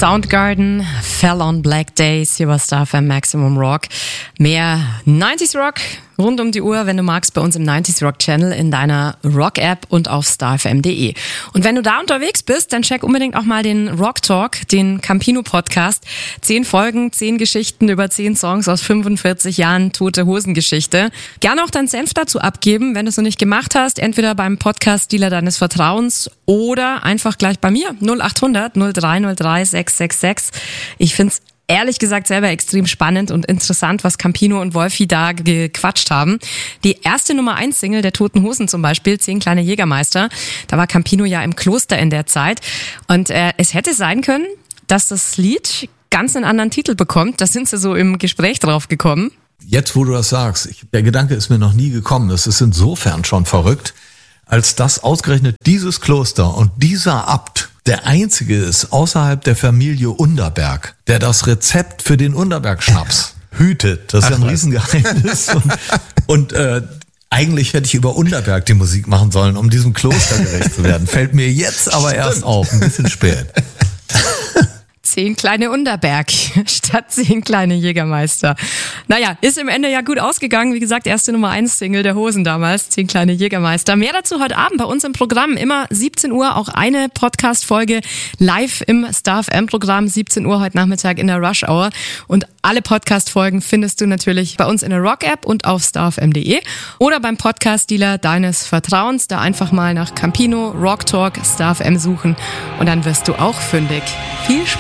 Soundgarden, Fell on Black Days, hier war Star FM Maximum Rock. Mehr 90s Rock rund um die Uhr, wenn du magst, bei uns im 90s Rock Channel, in deiner Rock-App und auf starfm.de. Und wenn du da unterwegs bist, dann check unbedingt auch mal den Rock Talk, den Campino-Podcast. 10 Folgen, 10 Geschichten über 10 Songs aus 45 Jahren Tote-Hosen-Geschichte. Gerne auch deinen Senf dazu abgeben, wenn du es noch nicht gemacht hast, entweder beim Podcast-Dealer deines Vertrauens oder einfach gleich bei mir, 0800 0303 666. Ich find's ehrlich gesagt selber extrem spannend und interessant, was Campino und Wolfi da gequatscht haben. Die erste Nummer 1 Single der Toten Hosen zum Beispiel, 10 kleine Jägermeister, da war Campino ja im Kloster in der Zeit. Und es hätte sein können, dass das Lied ganz einen anderen Titel bekommt. Da sind sie so im Gespräch drauf gekommen. Jetzt, wo du das sagst, der Gedanke ist mir noch nie gekommen. Das ist insofern schon verrückt, als dass ausgerechnet dieses Kloster und dieser Abt der einzige ist außerhalb der Familie Underberg, der das Rezept für den Underberg-Schnaps hütet. Das ist ja ein Riesengeheimnis. Und eigentlich hätte ich über Underberg die Musik machen sollen, um diesem Kloster gerecht zu werden. Fällt mir jetzt aber erst auf, ein bisschen spät. 10 kleine Underberg statt 10 kleine Jägermeister. Naja, ist im Ende ja gut ausgegangen. Wie gesagt, erste Nummer 1 Single der Hosen damals, 10 kleine Jägermeister. Mehr dazu heute Abend bei uns im Programm. Immer 17 Uhr, auch eine Podcast-Folge live im Star FM-Programm. 17 Uhr heute Nachmittag in der Rush Hour. Und alle Podcast-Folgen findest du natürlich bei uns in der Rock-App und auf starfm.de oder beim Podcast-Dealer deines Vertrauens. Da einfach mal nach Campino, Rock Talk, Star FM suchen und dann wirst du auch fündig. Viel Spaß!